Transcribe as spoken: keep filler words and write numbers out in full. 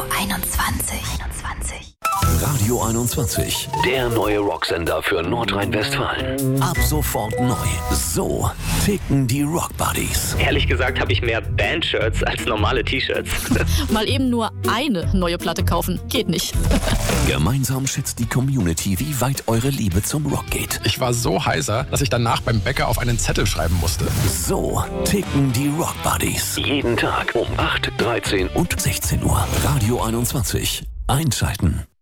einundzwanzig. einundzwanzig. Radio einundzwanzig, der neue Rocksender für Nordrhein-Westfalen. Ab sofort neu. So ticken die Rock Buddies. Ehrlich gesagt habe ich mehr Band-Shirts als normale T-Shirts. Mal eben nur eine neue Platte kaufen, geht nicht. Gemeinsam schätzt die Community, wie weit eure Liebe zum Rock geht. Ich war so heiser, dass ich danach beim Bäcker auf einen Zettel schreiben musste. So ticken die Rock Buddies. Jeden Tag um acht, dreizehn und sechzehn Uhr. Radio einundzwanzig. Einschalten.